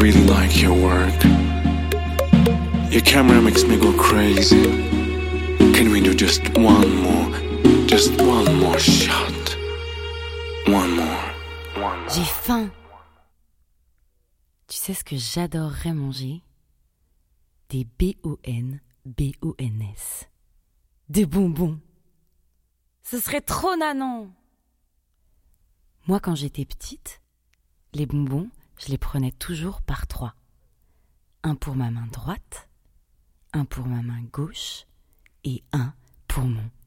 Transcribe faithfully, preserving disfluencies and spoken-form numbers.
really like your work. Your camera makes me go crazy. Can we do just one more, just one more shot? One more. One more. J'ai faim. Tu sais ce que j'adorerais manger? Des B O N B O N S. Des bonbons. Ce serait trop nanan. Moi, quand j'étais petite, les bonbons, je les prenais toujours par trois. Un pour ma main droite, un pour ma main gauche et un pour mon